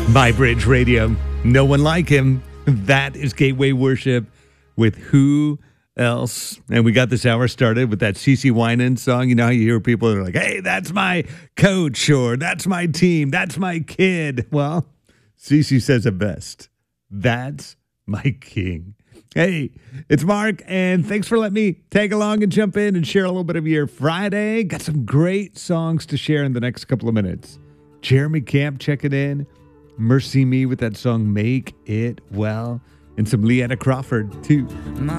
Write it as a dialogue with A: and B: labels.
A: My Bridge Radio. No one like him. That is Gateway Worship with Who Else? And we got this hour started with that CeCe Winans song. You know how you hear people that are like, hey, that's my coach, or that's my team, that's my kid. Well, CeCe says it best. That's my king. Hey, it's Mark, and thanks for letting me tag along and jump in and share a little bit of your Friday. Got some great songs to share in the next couple of minutes. Jeremy Camp checking in. Mercy Me with that song Make It Well. And some Leanna Crawford, too.